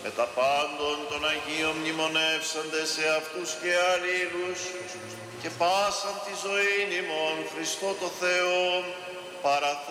με τα πάντων των Αγίων μνημονεύσαντες σε αυτούς και αλλήλους, και πάσαν τη ζωή ημών Χριστό το Θεό, παραθέτω